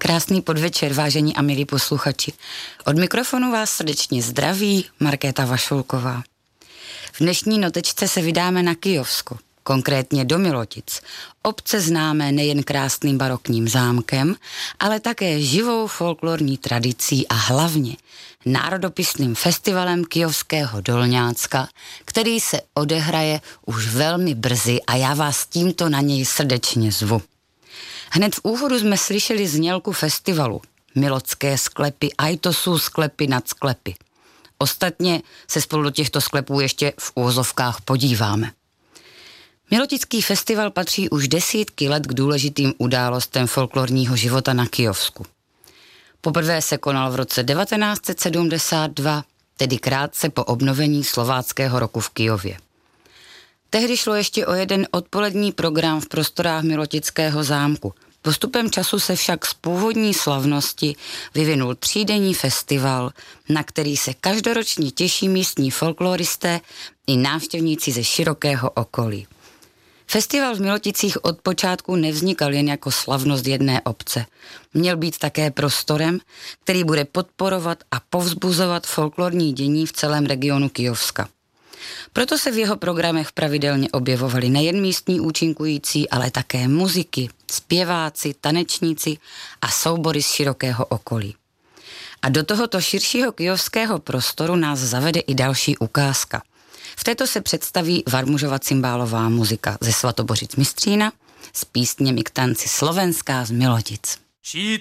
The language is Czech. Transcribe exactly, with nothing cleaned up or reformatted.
Krásný podvečer, vážení a milí posluchači. Od mikrofonu vás srdečně zdraví Markéta Vašulková. V dnešní notečce se vydáme na Kyjovsko, konkrétně do Milotic. Obce známé nejen krásným barokním zámkem, ale také živou folklorní tradicí a hlavně národopisným festivalem Kyjovského Dolňácka, který se odehraje už velmi brzy a já vás tímto na něj srdečně zvu. Hned v úvodu jsme slyšeli znělku festivalu. Milotské sklepy, aj to jsou sklepy nad sklepy. Ostatně se spolu do těchto sklepů ještě v úvozovkách podíváme. Milotický festival patří už desítky let k důležitým událostem folklorního života na Kyjovsku. Poprvé se konal v roce devatenáct set sedmdesát dva, tedy krátce po obnovení Slováckého roku v Kyjově. Tehdy šlo ještě o jeden odpolední program v prostorách Milotického zámku. Postupem času se však z původní slavnosti vyvinul třídenní festival, na který se každoročně těší místní folkloristé i návštěvníci ze širokého okolí. Festival v Miloticích od počátku nevznikal jen jako slavnost jedné obce. Měl být také prostorem, který bude podporovat a povzbuzovat folklorní dění v celém regionu Kyjovska. Proto se v jeho programech pravidelně objevovali nejen místní účinkující, ale také muziky, zpěváci, tanečníci a soubory z širokého okolí. A do tohoto širšího kyjovského prostoru nás zavede i další ukázka. V této se představí Varmužova cymbálová muzika ze Svatobořic Mistřína s písněmi k tanci Slovenská z Milotic. Či